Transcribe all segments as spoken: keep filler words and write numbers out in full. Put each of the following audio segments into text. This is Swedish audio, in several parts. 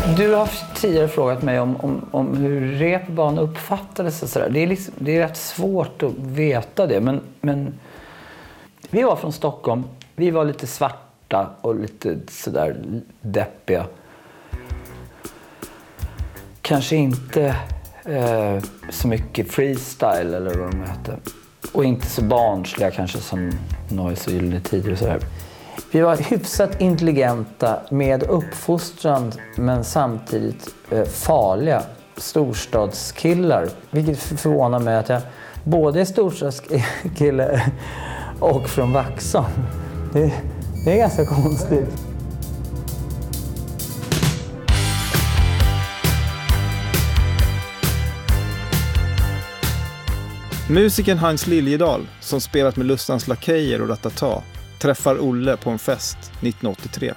Du har tidigare frågat mig om, om, om hur repban uppfattades och sådär. Det är, liksom, det är rätt svårt att veta det. Men, men vi var från Stockholm. Vi var lite svarta och lite sådär deppiga. Kanske inte eh, så mycket freestyle eller vad de heter. Och inte så barnsliga kanske som Noise och Gyllene Tider och sådär. Vi var hyfsat intelligenta med uppfostran men samtidigt eh, farliga storstadskillar. Vilket förvånar mig att jag både är storstadskille och från Vaxholm. Det, det är ganska konstigt. Musikern Hans Liljedahl, som spelat med Lustans Lakejer och Ratata, träffar Olle på en fest nittonhundraåttiotre.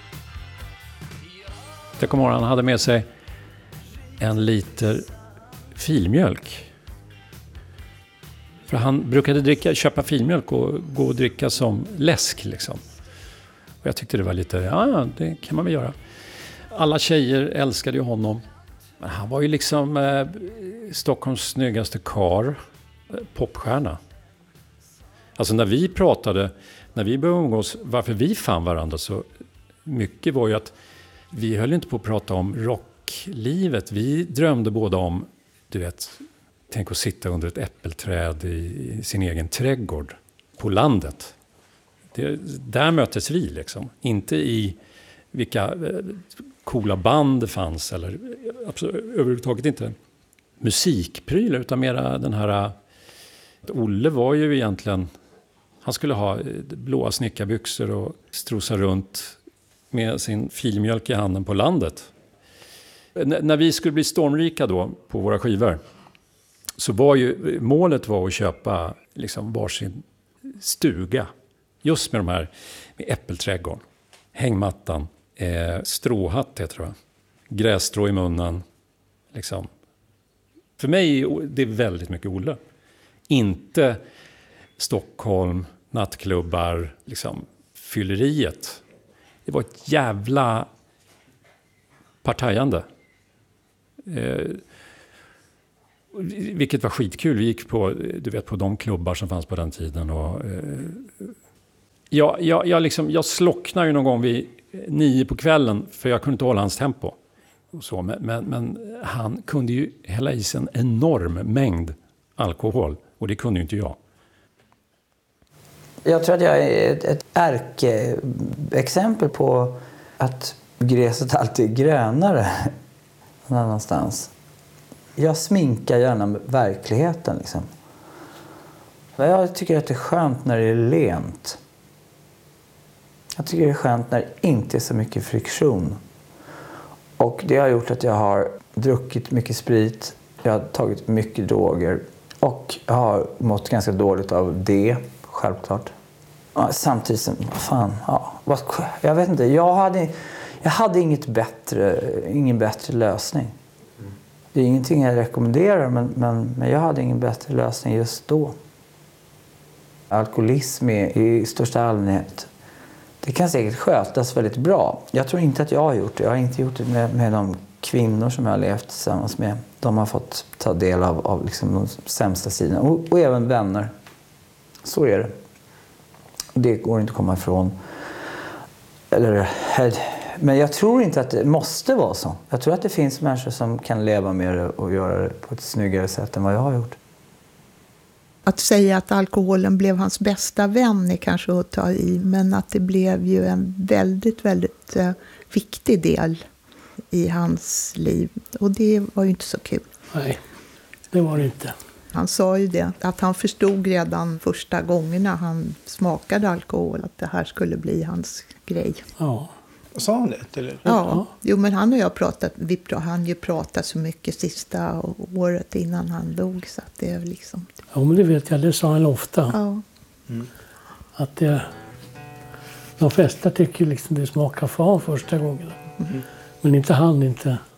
Jag kommer ihåg, han hade med sig en liter filmjölk. För han brukade dricka, köpa filmjölk och gå och dricka som läsk liksom. Och jag tyckte det var lite, ja det kan man väl göra. Alla tjejer älskade ju honom. Men han var ju liksom eh, Stockholms snyggaste kar, eh, popstjärna. Alltså när vi pratade, när vi började umgås, varför vi fann varandra så mycket var ju att vi höll inte på att prata om rocklivet. Vi drömde båda om, du vet, tänk att sitta under ett äppelträd i, i sin egen trädgård på landet. Det, där möttes vi liksom. Inte i vilka eh, coola band det fanns eller absolut, överhuvudtaget inte musikprylar utan mera den här. Olle var ju egentligen, han skulle ha blåa snickarbyxor och strosa runt med sin filmjölk i handen på landet. N- när vi skulle bli stormrika då på våra skivor så var ju målet var att köpa liksom varsin stuga. Just med de här, med äppelträdgården, hängmattan, eh, stråhatt heter det, grässtrå i munnen. Liksom. För mig är det väldigt mycket Olle. Inte Stockholm, nattklubbar, liksom fylleriet. Det var ett jävla partajande. Eh, vilket var skitkul. Vi gick på, du vet, på de klubbar som fanns på den tiden. Och, eh, jag, jag, jag, liksom, jag slocknade ju någon gång vid nio på kvällen för jag kunde inte hålla hans tempo. Och så, men, men, men han kunde ju hälla i sig en enorm mängd alkohol. Och det kunde ju inte jag. Jag tror att jag är ett, ett ärkeexempel på att gräset alltid är grönare någon annanstans. Jag sminkar gärna verkligheten liksom. Jag tycker att det är skönt när det är lent. Jag tycker det är skönt när det inte är så mycket friktion. Och det har gjort att jag har druckit mycket sprit. Jag har tagit mycket droger. Och jag har mått ganska dåligt av det, självklart. Ja, samtidigt som, fan, ja, vad, jag vet inte. Jag hade, jag hade inget bättre, ingen bättre lösning. Det är ingenting jag rekommenderar, men, men, men jag hade ingen bättre lösning just då. Alkoholism är i största allmänhet. Det kan säkert skötas väldigt bra. Jag tror inte att jag har gjort det. Jag har inte gjort det med, med de kvinnor som jag har levt tillsammans med. De har fått ta del av, av liksom de sämsta sidorna. Och, och även vänner. Så är det. Det går inte att komma ifrån. Eller, men jag tror inte att det måste vara så. Jag tror att det finns människor som kan leva med det och göra det på ett snyggare sätt än vad jag har gjort. Att säga att alkoholen blev hans bästa vän är kanske att ta i. Men att det blev ju en väldigt, väldigt uh, viktig del i hans liv. Och det var ju inte så kul. Nej, det var det inte. Han sa ju det, att han förstod redan första gångerna han smakade alkohol att det här skulle bli hans grej. Ja. Sa han det? Eller? Ja, ja. Jo, men han och jag pratat, vi han ju pratat så mycket sista året innan han dog så att det är liksom. Ja, men det vet jag, det sa han ofta. Ja. Mm. Att det, de flesta tycker liksom det smakar fan första gången. Mm. Men inte han, inte